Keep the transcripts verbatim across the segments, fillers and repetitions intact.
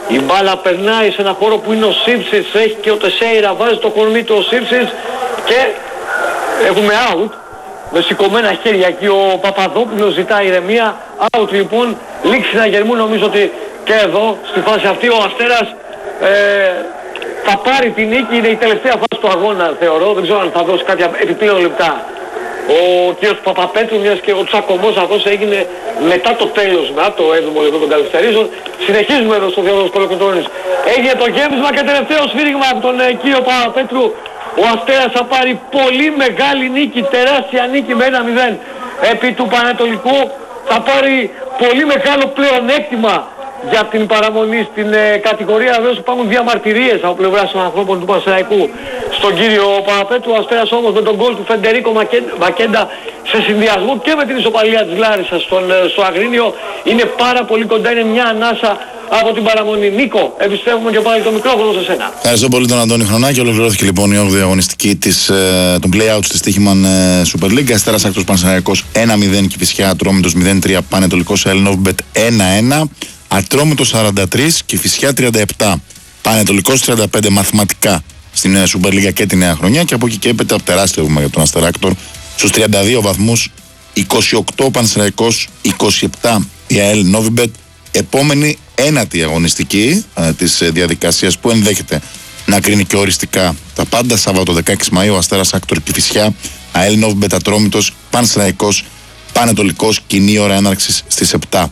Η μπάλα περνάει σε ένα χώρο που είναι ο Σίψης, έχει και ο Τεσέιρα, βάζει το κορμί του ο Σίψης και έχουμε out. Με σηκωμένα χέρια εκεί ο Παπαδόπουλος ζητάει ηρεμία. Out λοιπόν, λήξη να γερμού, νομίζω ότι και εδώ στη φάση αυτή ο Αστέρας ε, θα πάρει την νίκη. Είναι η τελευταία φάση του αγώνα θεωρώ, δεν ξέρω αν θα δώσει κάποια επιπλέον λεπτά ο κ. Παπαπέτρου, μιας και ο τσακωμός αυτός έγινε μετά το τέλος, μετά το έβδομο λεπτό των καθυστερήσεων. Συνεχίζουμε εδώ στο Διόδωρος Κολοκοτρώνης. Έγινε το γέμισμα και τελευταίο σφύριγμα από τον ε, κύριο Παπαπέτρου. Ο Αστέρας θα πάρει πολύ μεγάλη νίκη, τεράστια νίκη με ένα μηδέν επί του Πανετολικού. Θα πάρει πολύ μεγάλο πλεονέκτημα για την παραμονή στην ε, κατηγορία. Βεβαίως υπάρχουν διαμαρτυρίες από πλευράς των ανθρώπων του Πανσεραϊκού στον κύριο Παπαπέτρου. Ο Αστέρας όμως με τον γκολ του Φεντερίκο Μακέντα σε συνδυασμό και με την ισοπαλία της Λάρισσας στον, ε, στο Αγρίνιο είναι πάρα πολύ κοντά, είναι μια ανάσα από την παραμονή. Νίκο, επιστρέφουμε και πάλι το μικρόφωνο σε σένα. Ευχαριστώ πολύ τον Αντώνη Χρονάκη. Ολοκληρώθηκε λοιπόν η όγδοη αγωνιστική της, ε, των play-outs της Στοίχημαν ε, Super League. Αστέρας Άκτορος Πανσεραϊκός ένα μηδέν, Κηφισιά Ατρόμητος μηδέν τρία, Πανετολικός L Novibet ένα ένα, Ατρόμητος σαράντα τρία, Κηφισιά τριάντα επτά, Πανετολικός τριάντα πέντε μαθηματικά στην ε, Super League και τη νέα χρονιά. Και από εκεί και έπειτα τεράστιο βήμα για τον Αστέρα Άκτορ στους τριάντα δύο βαθμούς, είκοσι οκτώ Πανσεραϊκός, είκοσι επτά η L Novibet. Επόμενη ένατη αγωνιστική ε, της ε, διαδικασίας που ενδέχεται να κρίνει και οριστικά τα πάντα. Σάββατο δεκαέξι Μαΐου, Αστέρας Άκτορ Κηφισιά, ΑΕΛ Novibet Ατρόμητος, Πανσεραϊκός, Πανετολικός, κοινή ώρα έναρξης στις επτά.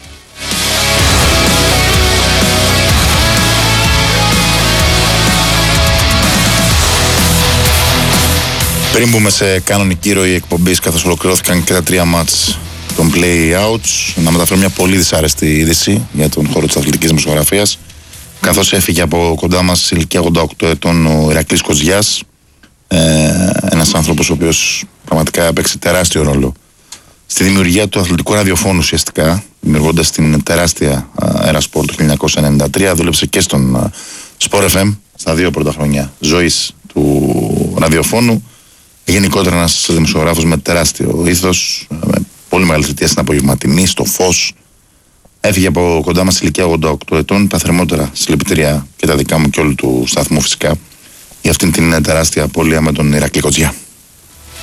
Πριν μπούμε σε κανονική ροή εκπομπής, καθώς ολοκληρώθηκαν και τα τρία μάτς των play-outs, να μεταφέρω μια πολύ δυσάρεστη είδηση για τον χώρο της αθλητικής δημοσιογραφίας. Καθώς έφυγε από κοντά μας σε ηλικία ογδόντα οκτώ ετών ο Ηρακλής Κοζιάς, ε, ένας άνθρωπος ο οποίος πραγματικά έπαιξε τεράστιο ρόλο στη δημιουργία του αθλητικού ραδιοφώνου ουσιαστικά, δημιουργώντας την τεράστια Aera Sport το χίλια εννιακόσια ενενήντα τρία. Δούλεψε και στον Sport εφ εμ στα δύο πρώτα χρόνια ζωής του ραδιοφώνου. Γενικότερα ένας δημοσιογράφος με τεράστιο ήθος, με πολύ μεγάλη θητεία στην απογευματινή, στο Φως. Έφυγε από κοντά μας ηλικία ογδόντα οκτώ ετών. Τα θερμότερα συλληπιτήρια και τα δικά μου και όλου του σταθμού φυσικά για αυτήν την τεράστια απώλεια με τον Ηρακλή Κοζιά.